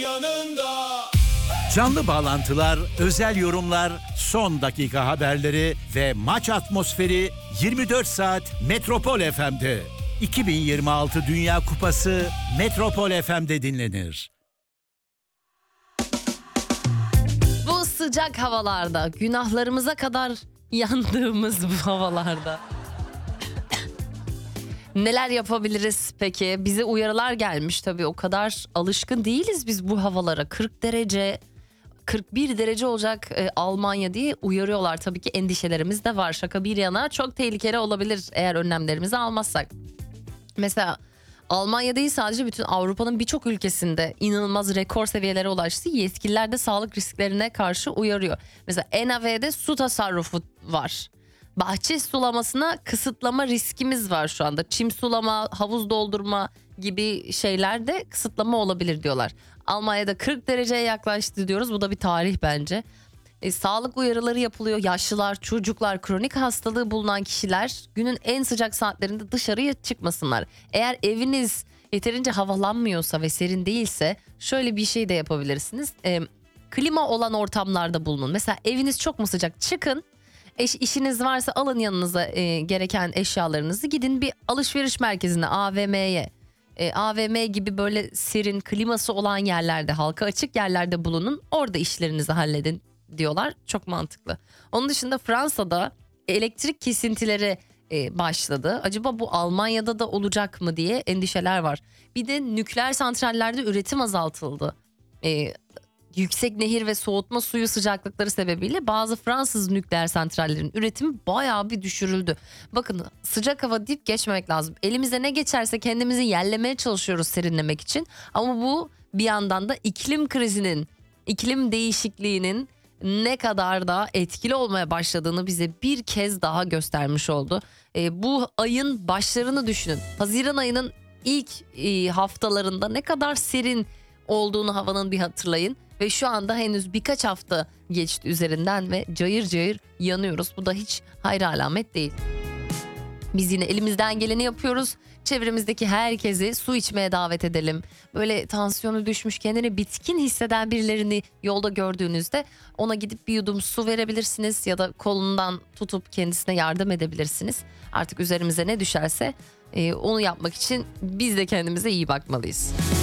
yanında. Canlı bağlantılar, özel yorumlar, son dakika haberleri ve maç atmosferi 24 saat Metropol FM'de. 2026 Dünya Kupası Metropol FM'de dinlenir. Bu sıcak havalarda, günahlarımıza kadar yandığımız bu havalarda neler yapabiliriz peki? Bize uyarılar gelmiş tabii, o kadar alışkın değiliz biz bu havalara. 40 derece, 41 derece olacak Almanya diye uyarıyorlar. Tabii ki endişelerimiz de var. Şaka bir yana çok tehlikeli olabilir eğer önlemlerimizi almazsak. Mesela Almanya değil, sadece bütün Avrupa'nın birçok ülkesinde inanılmaz rekor seviyelere ulaştı. Yetkililer de sağlık risklerine karşı uyarıyor. Mesela NAV'de su tasarrufu var. Bahçe sulamasına kısıtlama riskimiz var şu anda. Çim sulama, havuz doldurma gibi şeylerde kısıtlama olabilir diyorlar. Almanya'da 40 dereceye yaklaştı diyoruz. Bu da bir tarih bence. Sağlık uyarıları yapılıyor. Yaşlılar, çocuklar, kronik hastalığı bulunan kişiler günün en sıcak saatlerinde dışarıya çıkmasınlar. Eğer eviniz yeterince havalanmıyorsa ve serin değilse şöyle bir şey de yapabilirsiniz. Klima olan ortamlarda bulunun. Mesela eviniz çok mu sıcak? Çıkın. İşiniz varsa alın yanınıza gereken eşyalarınızı, gidin bir alışveriş merkezine, AVM'ye. AVM gibi böyle serin, kliması olan yerlerde, halka açık yerlerde bulunun. Orada işlerinizi halledin diyorlar. Çok mantıklı. Onun dışında Fransa'da elektrik kesintileri başladı. Acaba bu Almanya'da da olacak mı diye endişeler var. Bir de nükleer santrallerde üretim azaltıldı. Yüksek nehir ve soğutma suyu sıcaklıkları sebebiyle bazı Fransız nükleer santrallerin üretimi bayağı bir düşürüldü. Bakın, sıcak hava deyip geçmemek lazım. Elimize ne geçerse kendimizi yerlemeye çalışıyoruz serinlemek için. Ama bu bir yandan da iklim krizinin, iklim değişikliğinin ne kadar da etkili olmaya başladığını bize bir kez daha göstermiş oldu. Bu ayın başlarını düşünün. Haziran ayının ilk haftalarında ne kadar serin olduğunu havanın bir hatırlayın. Ve şu anda henüz birkaç hafta geçti üzerinden ve cayır cayır yanıyoruz. Bu da hiç hayra alamet değil. Biz yine elimizden geleni yapıyoruz. Çevremizdeki herkesi su içmeye davet edelim. Böyle tansiyonu düşmüş, kendini bitkin hisseden birilerini yolda gördüğünüzde ona gidip bir yudum su verebilirsiniz. Ya da kolundan tutup kendisine yardım edebilirsiniz. Artık üzerimize ne düşerse onu yapmak için biz de kendimize iyi bakmalıyız.